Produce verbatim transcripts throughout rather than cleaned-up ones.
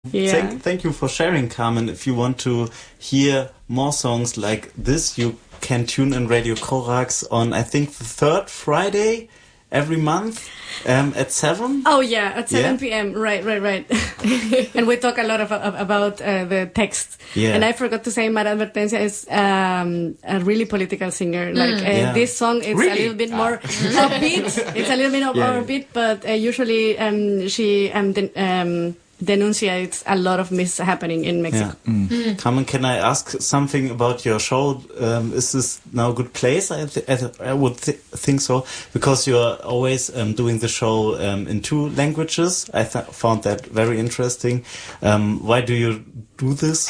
Yeah. Thank, thank you for sharing, Carmen. If you want to hear more songs like this, you can tune in Radio Corax on, I think, the third Friday every month um, at seven. Oh, yeah, at seven Yeah. p.m. Right, right, right. And we talk a lot of, of, about uh, the text. Yeah. And I forgot to say, Mara Advertencia is um, a really political singer. Like, uh, Yeah. this song, it's Really? a little bit more upbeat. It's a little bit more Yeah. upbeat, but uh, usually um, she um, den- um, denunciates a lot of mishappening in Mexico. Yeah. Carmen, can I ask something about your show? Um, is this now a good place? I, th- I, th- I would th- think so, because you're always um, doing the show um, in two languages. I th- found that very interesting. Um, why do you do this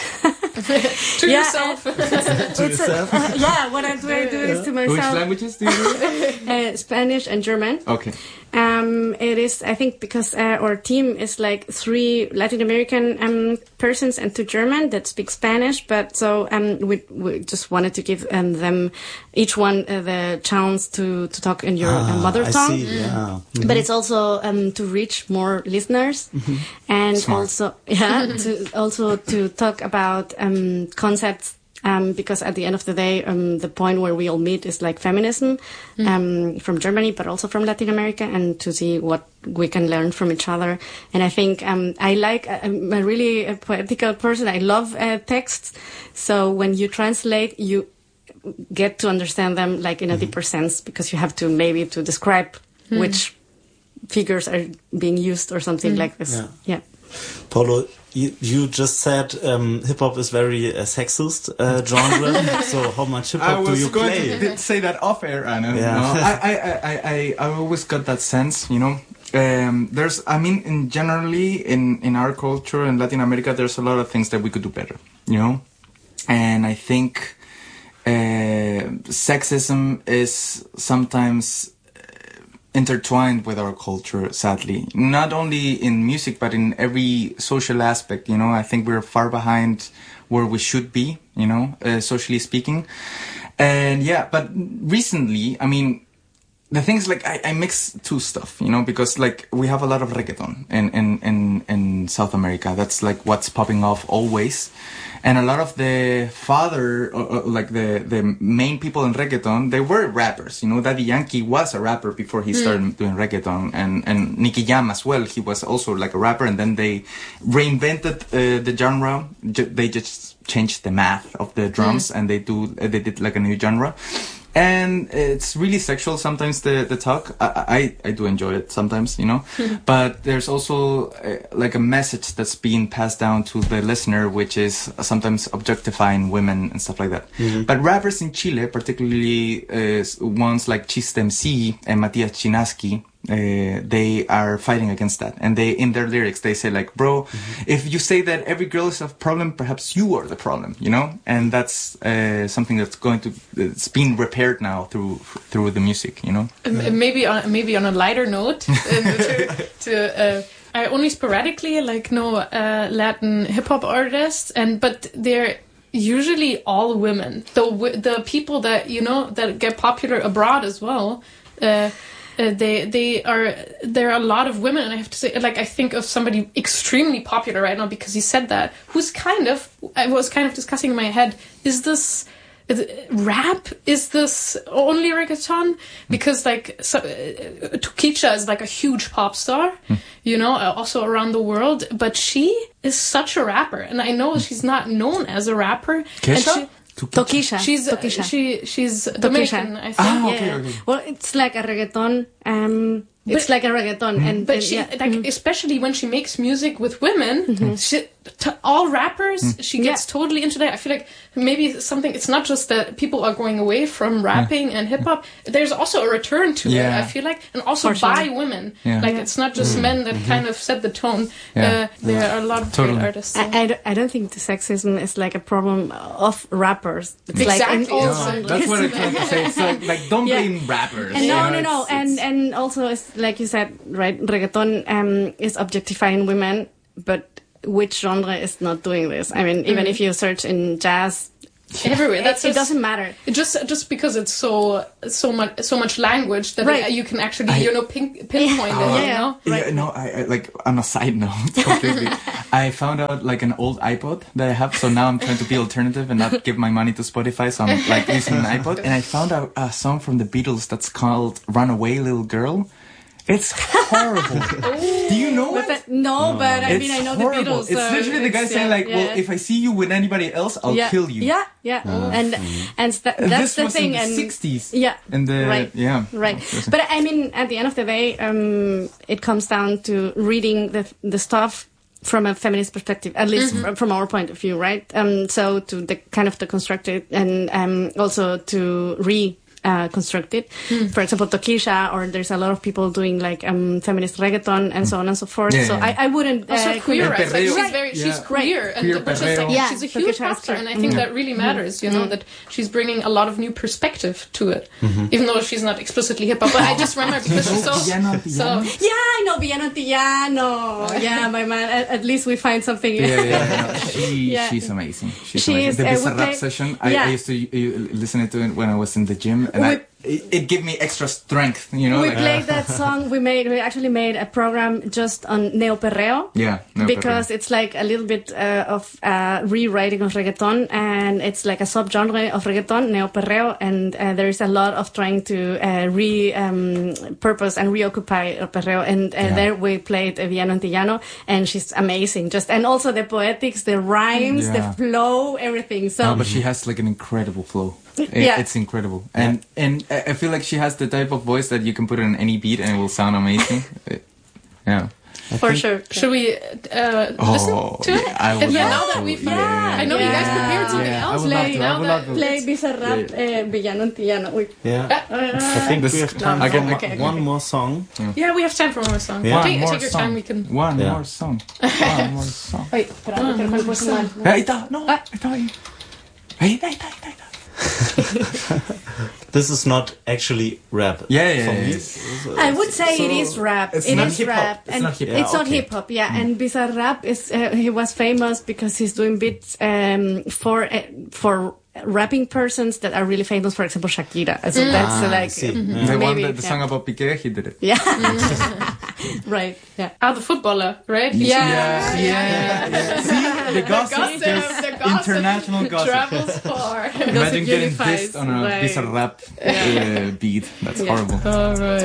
to Yeah, yourself. to It's a- yourself? uh, yeah, what I do, I do is to Which myself. languages do you do? Uh, Spanish and German. Okay. Um, it is, I think, because uh, our team is like three Latin American um, persons and two German that speak Spanish. But so um, we, we just wanted to give um, them each one uh, the chance to, to talk in your uh, Ah, mother I tongue. see, yeah. But it's also um, to reach more listeners, and Smart. also yeah, to also to talk about um, concepts. Um, because at the end of the day, um, the point where we all meet is like feminism um, from Germany, but also from Latin America, and to see what we can learn from each other. And I think um, I like, I'm a really a poetical person. I love uh, texts. So when you translate, you get to understand them like in a deeper sense, because you have to maybe to describe which figures are being used or something like this. Yeah. Yeah. Paulo, you, you just said um, hip hop is very uh, sexist uh, genre. So how much hip I hop do was you going play? to say that off air, Anna. Yeah. No, I, I, I, I, I always got that sense, you know. Um, there's, I mean, in generally in, in our culture in Latin America, there's a lot of things that we could do better, you know. And I think uh, sexism is sometimes intertwined with our culture, sadly. Not only in music, but in every social aspect, you know. I think we're far behind where we should be, you know, uh, socially speaking. And yeah, but recently, I mean, the thing is, like, I, I mix two stuff, you know, because, like, we have a lot of reggaeton in, in, in, in South America. That's, like, what's popping off always. And a lot of the father, uh, uh, like, the, the main people in reggaeton, they were rappers, you know. Daddy Yankee was a rapper before he started doing reggaeton. And, and Nicky Jam as well, he was also, like, a rapper. And then they reinvented uh, the genre. J- they just changed the math of the drums, and they do, uh, they did, like, a new genre. And it's really sexual sometimes, the, the talk. I, I, I do enjoy it sometimes, you know. But there's also uh, like a message that's being passed down to the listener, which is sometimes objectifying women and stuff like that. But rappers in Chile, particularly uh, ones like Chiste M C and Matias Chinaski, uh, they are fighting against that. And they, in their lyrics, they say like, bro, if you say that every girl is a problem, perhaps you are the problem, you know? And that's uh, something that's going to, it's being repaired now through through the music, you know? Um, maybe on maybe on a lighter note, uh, to, to uh, I only sporadically like know uh, Latin hip hop artists, and but they're usually all women. The w- the people that you know that get popular abroad as well. Uh, Uh, they they are there are a lot of women, and I have to say, like, I think of somebody extremely popular right now because he said that, who's kind of, I was kind of discussing in my head, is this is it rap? Is this only reggaeton? Because like so, uh, Toquicha is like a huge pop star, you know, uh, also around the world, but she is such a rapper, and I know she's not known as a rapper. And she, Toquicha. She's uh, Toquicha. she she's Toquicha. Dominican, I think. Ah, Yeah. okay, okay. Well, it's like a reggaeton. Um, it's But- like a reggaeton, and But and, she, yeah. like, especially when she makes music with women, she, to all rappers, she gets Yeah. totally into that. I feel like maybe something, it's not just that people are going away from rapping and hip hop, there's also a return to Yeah. it, I feel like, and also For sure. by women. Yeah. Like, it's not just men that kind of set the tone. Yeah. Uh, there are a lot of Totally. great artists. I, I, don't, I don't think the sexism is like a problem of rappers. It's Exactly. like in all No, genres. That's what I'm trying to say. It's like, like don't Yeah. blame rappers. And you no, know, no, no, it's- and it's- and also, it's like you said, right? Reggaeton um, is objectifying women, but which genre is not doing this? I mean, even if you search in jazz, everywhere. That's it, it just- doesn't matter. It just just because it's so so much so much language that Right. you can actually I- you know pin, pinpoint Yeah. it. Yeah, You yeah. know. Right. Yeah, no, I, I like on a side note, completely. I found out like an old iPod that I have, so now I'm trying to be alternative and not give my money to Spotify. So I'm like using an iPod, and I found out a song from the Beatles that's called "Runaway Little Girl." It's horrible. Do you know But it? that, no, but I It's mean, I know horrible. the Beatles. It's so literally the guy it's, saying yeah, like, yeah. "Well, if I see you with anybody else, I'll yeah. kill you." Yeah, yeah, and and th- And that's this the was thing. in the and sixties. yeah, And the right, yeah, right. Interesting. But I mean, at the end of the day, um, it comes down to reading the the stuff from a feminist perspective, at least Mm-hmm. from, from our point of view, right? Um, so to the kind of the constructed and um, also to re. Uh, constructed. Hmm. For example, Tokisha, or there's a lot of people doing like um, feminist reggaeton and so on and so forth. Yeah, so yeah. I, I wouldn't. Also uh, queer, El right? Like perreo. she's very, she's Yeah. queer, and Queer which is like perreo. Yeah, she's a Tokisha huge is factor, queer. and I think that really matters. You know that she's bringing a lot of new perspective to it, even though she's not explicitly hip hop. But I just remember because she's so Villano, so. Villano? Yeah, I know Villano Antillano. Yeah, my man. At, at least we find something. Yeah, yeah, yeah. She, Yeah. she's amazing. She's She amazing. is, The uh, we Bizarrap play- session, I, yeah. I used to uh, listen to it when I was in the gym, and We- I, it, it gave me extra strength, you know? We like, played that song. We made. We actually made a program just on neo perreo. Yeah, Neo because Perreo. it's like a little bit uh, of uh, rewriting of reggaeton, and it's like a subgenre of reggaeton, neo perreo, and uh, there is a lot of trying to uh, re um, purpose and reoccupy el perreo. And uh, Yeah. there we played uh, Villano Antillano, and she's amazing. Just and also the poetics, the rhymes, Yeah. the flow, everything. So No, but she has like an incredible flow. It, Yeah. It's incredible. And and I I feel like she has the type of voice that you can put on any beat and it will sound amazing. It- yeah. for sure. Should we uh, listen Oh, to it? yeah, I would And yeah, love now that to, we've, yeah. I know you guys Yeah. prepared something Yeah, I else. would love Like, to, I now would that love to. Play Bizarrap, uh, Villano Antillano. Uy. Yeah. Uh, I think This- we have time I for can- one- okay, okay, one okay. more song. yeah, we have time for one more song. Yeah. Take, One more take your song. time. We can. One Yeah. more song. One more song. Ay, espérate, que me puse mal. Eh, Ahí está, no, Ah. ahí está ahí. Ahí está, ahí está, ahí está, ahí está. This is not actually rap. Yeah, yeah, for yeah, me. it's- I would say So, it is rap. it's It not is hip-hop. rap. It's and not hip-hop. It's not okay. hip hop, yeah. And Bizarrap is uh, he was famous because he's doing beats um, for uh, for rapping persons that are really famous. For example, Shakira. So that's uh, Ah, I like see. uh, The one maybe that the yeah. song about Piqué, he did it. Yeah, right. Yeah. Ah, the footballer, right? He's- Yeah. yeah, yeah. yeah. See, the gossip, gossip, just the gossip international gossip. Travels far. Imagine getting unifies, dissed on a right. Bizarrap uh, beat. That's Yeah. horrible. All right.